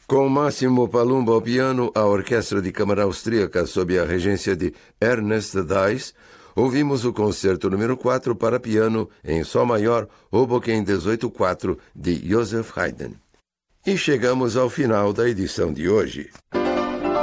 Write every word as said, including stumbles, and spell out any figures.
Com Máximo Palumbo ao piano, a Orquestra de Câmara Austríaca, sob a regência de Ernest Dais, ouvimos o concerto número quatro para piano em Sol maior, Hoboken dezoito quatro, de Joseph Haydn. E chegamos ao final da edição de hoje.